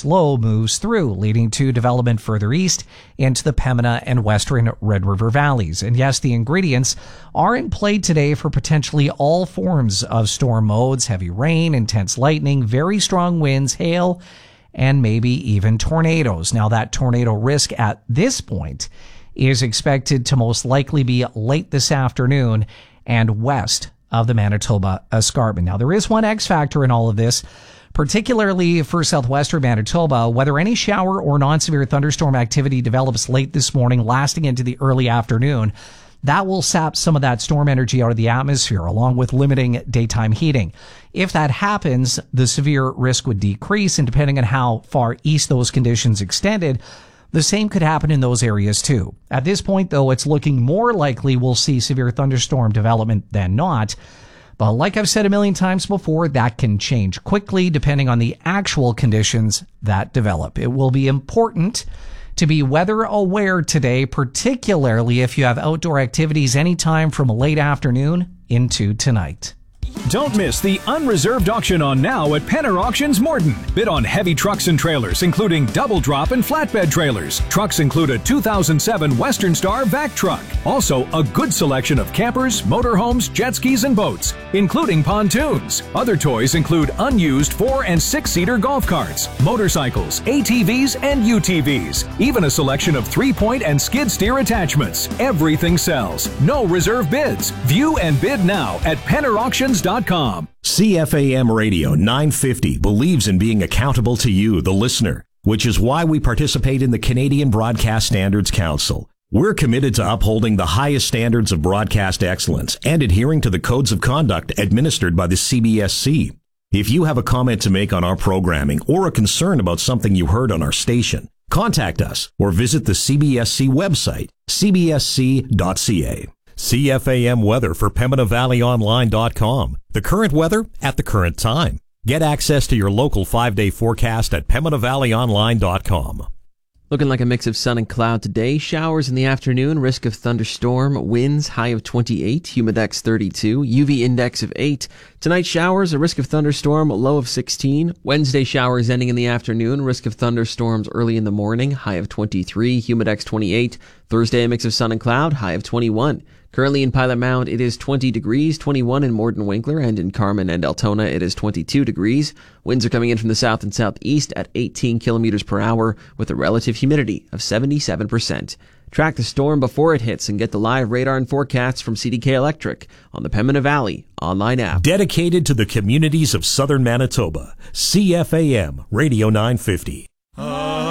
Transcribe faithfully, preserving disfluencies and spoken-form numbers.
this low moves through, leading to development further east into the Pembina and western Red River valleys. And yes, the ingredients are in play today for potentially all forms of storm modes: heavy rain, intense lightning, very strong winds, hail, and maybe even tornadoes. Now, that tornado risk at this point is expected to most likely be late this afternoon and west of the Manitoba Escarpment. Now, there is one X factor in all of this, particularly for southwestern Manitoba. Whether any shower or non-severe thunderstorm activity develops late this morning, lasting into the early afternoon, that will sap some of that storm energy out of the atmosphere, along with limiting daytime heating. If that happens, the severe risk would decrease, and depending on how far east those conditions extended, the same could happen in those areas too. At this point, though, it's looking more likely we'll see severe thunderstorm development than not. But like I've said a million times before, that can change quickly depending on the actual conditions that develop. It will be important to be weather aware today, particularly if you have outdoor activities anytime from late afternoon into tonight. Don't miss the unreserved auction on now at Penner Auctions Morden. Bid on heavy trucks and trailers, including double drop and flatbed trailers. Trucks include a two thousand seven Western Star vac truck. Also, a good selection of campers, motorhomes, jet skis, and boats, including pontoons. Other toys include unused four and six-seater golf carts, motorcycles, A T Vs, and U T Vs. Even a selection of three-point and skid steer attachments. Everything sells. No reserve bids. View and bid now at penner auctions dot com. C F A M Radio nine fifty believes in being accountable to you, the listener, which is why we participate in the Canadian Broadcast Standards Council. We're committed to upholding the highest standards of broadcast excellence and adhering to the codes of conduct administered by the C B S C. If you have a comment to make on our programming or a concern about something you heard on our station, contact us or visit the C B S C website, c b s c dot c a. C F A M weather for Pembina Valley Online dot com. The current weather at the current time. Get access to your local five-day forecast at Pembina Valley Online dot com. Looking like a mix of sun and cloud today. Showers in the afternoon, risk of thunderstorm, winds high of twenty-eight, humidex thirty-two, U V index of eight. Tonight showers, a risk of thunderstorm, low of sixteen. Wednesday showers ending in the afternoon, risk of thunderstorms early in the morning, high of twenty-three, humidex twenty-eight. Thursday a mix of sun and cloud, high of twenty-one. Currently in Pilot Mound, it is twenty degrees, twenty-one in Morden Winkler, and in Carman and Altona, it is twenty-two degrees. Winds are coming in from the south and southeast at eighteen kilometers per hour with a relative humidity of seventy-seven percent. Track the storm before it hits and get the live radar and forecasts from C D K Electric on the Pembina Valley online app. Dedicated to the communities of southern Manitoba, C F A M Radio nine fifty.